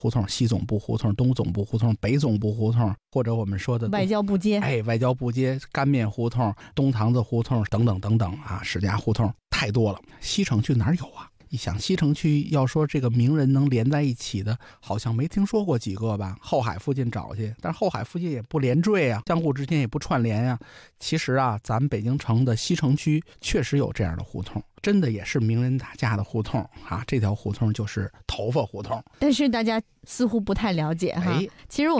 胡同，西总部胡同、东总部胡同、北总部胡同，或者我们说的外交部街， 外交部街、干面胡同、东堂子胡同等等等等啊，史家胡同太多了。西城区哪有啊？一想西城区要说这个名人能连在一起的，好像没听说过几个吧。后海附近找去，但是后海附近也不连缀啊，相互之间也不串联啊。其实啊，咱们北京城的西城区确实有这样的胡同，真的也是名人打架的胡同啊。这条胡同就是头发胡同， 但是大家似乎不太了解哈。其实我